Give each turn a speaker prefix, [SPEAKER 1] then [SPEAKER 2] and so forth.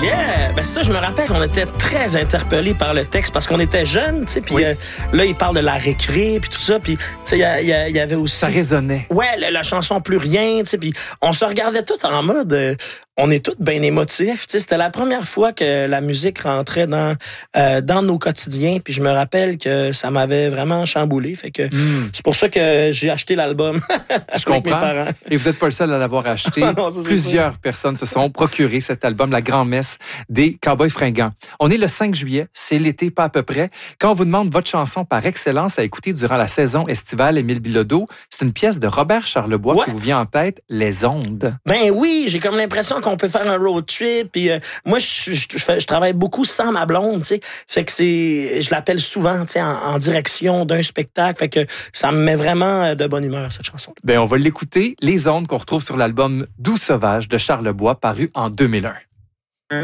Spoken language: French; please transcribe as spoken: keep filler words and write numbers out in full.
[SPEAKER 1] Yeah! Ben ça, je me rappelle qu'on était très interpellés par le texte parce qu'on était jeunes, tu sais, puis
[SPEAKER 2] oui.
[SPEAKER 1] euh, là, il parle de la récré, puis tout ça, puis tu sais, il y, y, y avait aussi...
[SPEAKER 2] Ça résonnait.
[SPEAKER 1] Ouais, la, la chanson Plus rien, tu sais, puis on se regardait tous en mode... Euh, on est tous bien émotifs, tu sais, c'était la première fois que la musique rentrait dans, euh, dans nos quotidiens, puis je me rappelle que ça m'avait vraiment chamboulé, fait que mm. c'est pour ça que j'ai acheté l'album
[SPEAKER 2] je comprends.
[SPEAKER 1] Mes parents.
[SPEAKER 2] Et vous n'êtes pas le seul à l'avoir acheté.
[SPEAKER 1] non, ça,
[SPEAKER 2] Plusieurs ça. personnes se sont procuré cet album, La Grand-Messe des Cowboys Fringants. On est le cinq juillet, c'est l'été pas à peu près. Quand on vous demande votre chanson par excellence à écouter durant la saison estivale, Émile Bilodeau, c'est une pièce de Robert Charlebois ouais. qui vous vient en tête, Les Ondes.
[SPEAKER 1] Ben oui, j'ai comme l'impression qu'on peut faire un road trip. Puis euh, moi, je, je, je, fais, je travaille beaucoup sans ma blonde, tu sais. Fait que c'est, je l'appelle souvent, tu sais, en, en direction d'un spectacle. Fait que ça me met vraiment de bonne humeur, cette chanson.
[SPEAKER 2] Ben on va l'écouter, Les Ondes qu'on retrouve sur l'album Doux Sauvage de Charlebois, paru en deux mille un.